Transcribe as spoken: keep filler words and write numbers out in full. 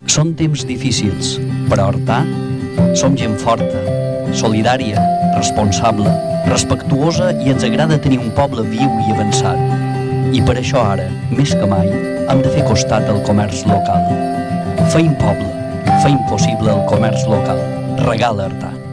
Són temps difícils, però a Artà som gent forta, solidària, responsable, respectuosa i ens agrada tenir un poble viu i avançat. I per això ara, més que mai, hem de fer costat al comerç local. Feim poble, feim possible el comerç local. Regala Artà.